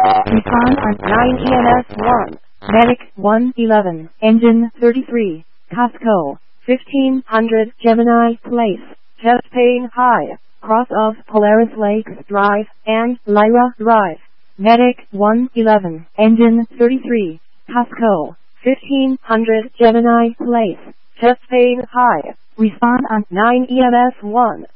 Recon on 9 EMS 1. Medic 111. Engine 33. Costco. 1500 Gemini Place. Chest pain high. Cross of Polaris Lakes Drive and Lyra Drive. Medic 111. Engine 33. Costco. 1500 Gemini Place. Chest pain high. Respond on 9 EMS 1.